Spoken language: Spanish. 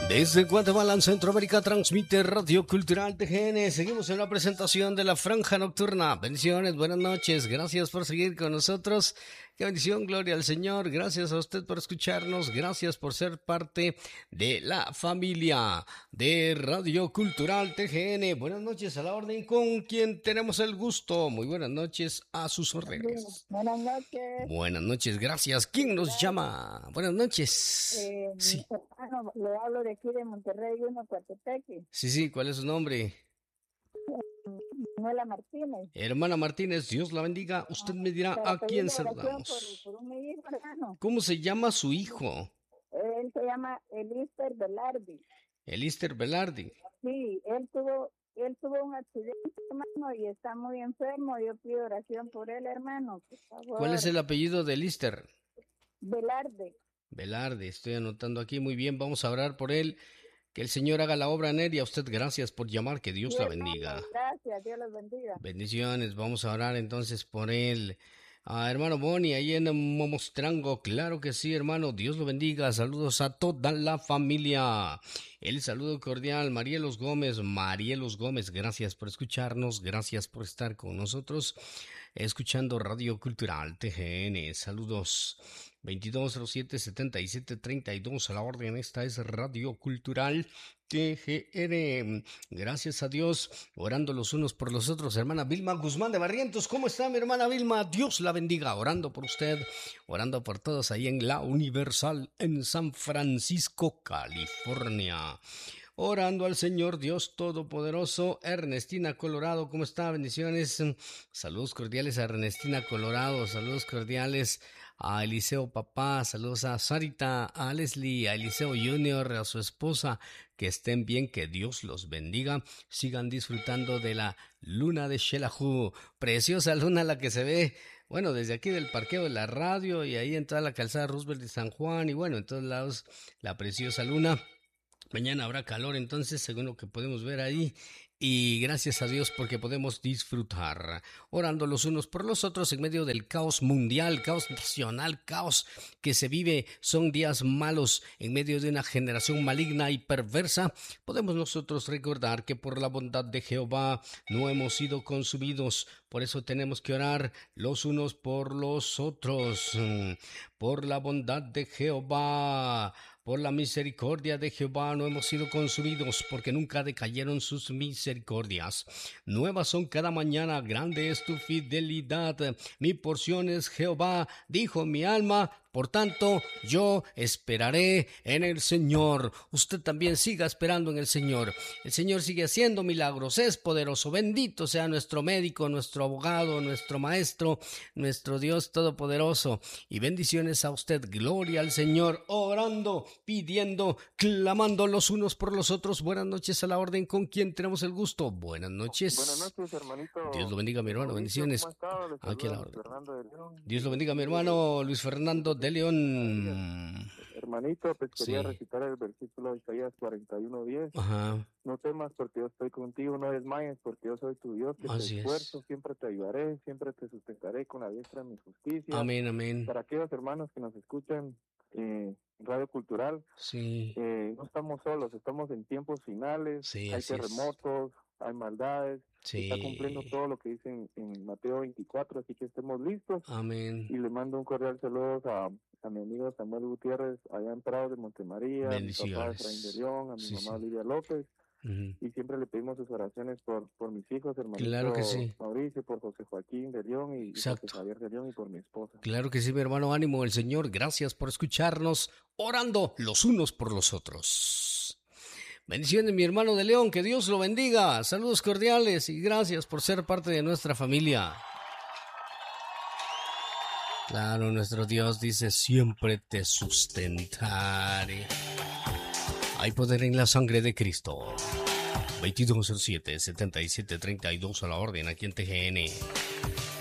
Desde Guatemala, en Centroamérica, transmite Radio Cultural TGN. Seguimos en la presentación de la Franja Nocturna. Bendiciones, buenas noches. Gracias por seguir con nosotros. Qué bendición, gloria al Señor. Gracias a usted por escucharnos. Gracias por ser parte de la familia de Radio Cultural TGN. Buenas noches, a la orden, con quien tenemos el gusto. Muy buenas noches, a sus órdenes. Buenas noches. Buenas noches, gracias. ¿Quién nos llama? Buenas noches. Sí. Hermano, le hablo de aquí de Monterrey, Coatepeque. Sí, ¿cuál es su nombre? Manuela Martínez. Hermana Martínez, Dios la bendiga. Usted me dirá a quién saludamos. Por un hijo, hermano. ¿Cómo se llama su hijo? Él se llama Elister Velardi. Elister Velardi. Sí, él tuvo un accidente, hermano, y está muy enfermo. Yo pido oración por él, hermano, por favor. ¿Cuál es el apellido de Elister? Velardi. Velarde, estoy anotando aquí. Muy bien, vamos a orar por él. Que el Señor haga la obra en él, y a usted gracias por llamar, que Dios la bendiga. Gracias, Dios los bendiga. Bendiciones, vamos a orar entonces por él. Hermano Boni, ahí en Momostrango, claro que sí, hermano, Dios lo bendiga. Saludos a toda la familia. El saludo cordial, Marielos Gómez, gracias por escucharnos, gracias por estar con nosotros, escuchando Radio Cultural TGN. Saludos. 2207-7732 a la orden. Esta es Radio Cultural TGN. Gracias a Dios, orando los unos por los otros. Hermana Vilma Guzmán de Barrientos, ¿cómo está mi hermana Vilma? Dios la bendiga. Orando por usted, orando por todos ahí en la Universal en San Francisco, California. Orando al Señor Dios Todopoderoso. Ernestina Colorado, ¿cómo está? Bendiciones. Saludos cordiales a Ernestina Colorado. Saludos cordiales a Eliseo Papá. Saludos a Sarita, a Leslie, a Eliseo Junior, a su esposa. Que estén bien, que Dios los bendiga. Sigan disfrutando de la luna de Xelajú. Preciosa luna la que se ve, bueno, desde aquí del parqueo de la radio y ahí en toda la calzada Roosevelt de San Juan. Y bueno, en todos lados la preciosa luna. Mañana habrá calor, entonces, según lo que podemos ver ahí. Y gracias a Dios porque podemos disfrutar, orando los unos por los otros en medio del caos mundial, caos nacional, caos que se vive. Son días malos en medio de una generación maligna y perversa. Podemos nosotros recordar que por la bondad de Jehová no hemos sido consumidos. Por eso tenemos que orar los unos por los otros. Por la bondad de Jehová, por la misericordia de Jehová no hemos sido consumidos, porque nunca decayeron sus misericordias. Nuevas son cada mañana, grande es tu fidelidad. Mi porción es Jehová, dijo mi alma. Por tanto, yo esperaré en el Señor. Usted también siga esperando en el Señor. El Señor sigue haciendo milagros, es poderoso. Bendito sea nuestro médico, nuestro abogado, nuestro maestro, nuestro Dios todopoderoso. Y bendiciones a usted, gloria al Señor, orando, pidiendo, clamando los unos por los otros. Buenas noches a la orden, con quien tenemos el gusto. Buenas noches. Buenas noches, hermanito. Dios lo bendiga, mi hermano, bendiciones. Aquí a la orden. Dios lo bendiga, mi hermano Luis Fernando de León. Hermanito, pues quería recitar el versículo de Isaías 41:10. Ajá. No temas porque yo estoy contigo, no desmayes porque yo soy tu Dios, que Así te esfuerzo, siempre te ayudaré, siempre te sustentaré con la diestra de mi justicia. Amén, amén. Para aquellos hermanos que nos escuchan en Radio Cultural, sí. No estamos solos, estamos en tiempos finales, sí, hay terremotos, hay maldades. Sí. Está cumpliendo todo lo que dice en Mateo 24, así que estemos listos. Amén. Y le mando un cordial saludo a mi amigo Samuel Gutiérrez, allá en Prado de Montemaría, a mi papá Efraín de León, a mi mamá Lidia López. Y siempre le pedimos sus oraciones por mis hijos, hermanito claro que sí. Mauricio, por José Joaquín de León y José Javier de León y por mi esposa. Claro que sí, mi hermano, ánimo el Señor. Gracias por escucharnos, orando los unos por los otros. Bendiciones, mi hermano de León, que Dios lo bendiga. Saludos cordiales y gracias por ser parte de nuestra familia. Claro, nuestro Dios dice, siempre te sustentaré. Hay poder en la sangre de Cristo. 2207-7732 a la orden aquí en TGN.